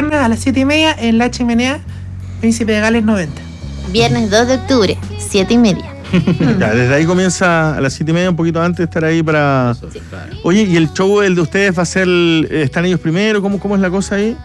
viernes a las 7:30 en La Chimenea, Príncipe de Gales 90. Viernes 2 de octubre, 7:30. Ya, desde ahí comienza a las 7:30, un poquito antes, estar ahí para... Sí. Oye, ¿y el show, el de ustedes, va a ser... ¿Están ellos primero? ¿Cómo es la cosa ahí?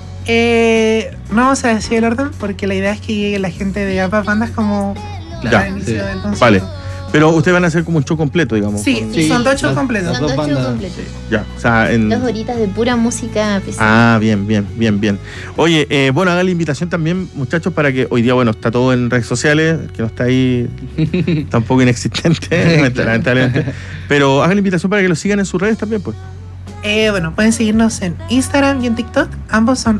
No vamos a decir el orden porque la idea es que llegue la gente de ambas bandas como Ya, al inicio del concierto. Vale. Pero ustedes van a hacer como un show completo, digamos. Sí, Sí, son 2 shows las completos. dos Son 2 shows bandas, completos. Ya, o sea, 2 horitas de pura música pesada. Ah, bien. Oye, bueno, hagan la invitación también, muchachos, para que hoy día, bueno, está todo en redes sociales, que no está ahí, está un poco inexistente, lamentablemente. Pero hagan la invitación para que lo sigan en sus redes también, pues. Bueno, pueden seguirnos en Instagram y en TikTok. Ambos son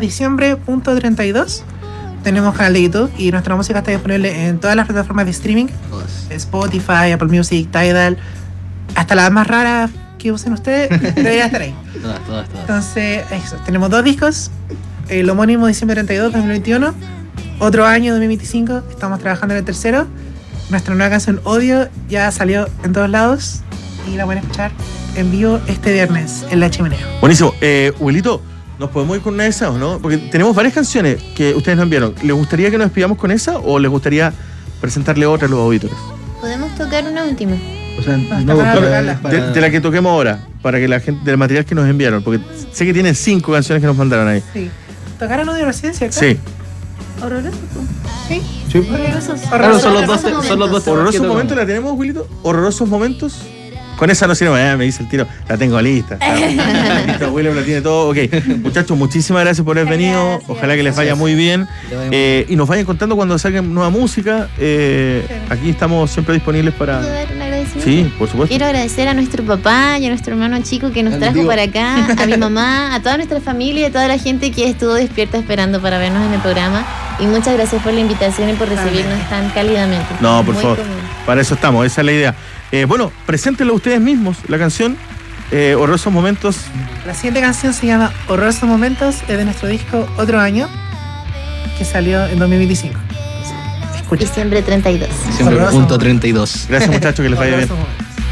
@diciembre.32. Tenemos canal de YouTube y nuestra música está disponible en todas las plataformas de streaming. Spotify, Apple Music, Tidal. Hasta las más raras que usen ustedes, debería estar ahí. Todas. Entonces, eso. Tenemos 2 discos. El homónimo diciembre 32, 2021. Otro año, 2025. Estamos trabajando en el tercero. Nuestra nueva canción, Odio, ya salió en todos lados. Y la pueden escuchar en vivo este viernes en La Chimenea. Buenísimo. Abuelito, ¿nos podemos ir con una de esas o no? Porque tenemos varias canciones que ustedes nos enviaron. ¿Les gustaría que nos despidamos con esa o les gustaría presentarle otra a los auditores? Podemos tocar una última. O sea, Hasta no para tocarla. De la que toquemos ahora, para que la gente, del material que nos enviaron, porque sé que tienen 5 canciones que nos mandaron ahí. Sí. ¿Tocaron Odio recién, cierto? Sí. Horroroso. Sí. Sí. Horrorosos. Claro, son los dos Horrorosos temas que ¿Horrorosos tocamos. momentos la tenemos, Wilito? ¿Horrorosos momentos? Con esa no sirve, me dice el tiro, la tengo lista. Listo, William la tiene todo. Ok, muchachos, muchísimas gracias por haber venido. Gracias. Ojalá que les vaya muy bien. Que vaya muy bien. Y nos vayan contando cuando salgan nueva música. Aquí estamos siempre disponibles para... ¿Puedo dar un agradecimiento? Sí, por supuesto. Quiero agradecer a nuestro papá y a nuestro hermano chico que nos Al trajo tío. para acá, a mi mamá, a toda nuestra familia y a toda la gente que estuvo despierta esperando para vernos en el programa. Y muchas gracias por la invitación y por recibirnos tan cálidamente. No, por Muy favor. cómodo. Para eso estamos, esa es la idea. Bueno, preséntenlo ustedes mismos, la canción Horrorosos Momentos. La siguiente canción se llama Horrorosos Momentos, es de nuestro disco Otro Año, que salió en 2025. Escucha. Diciembre 32. Siempre punto 32. Gracias, muchachos, que les vaya bien. Horrorosos Momentos.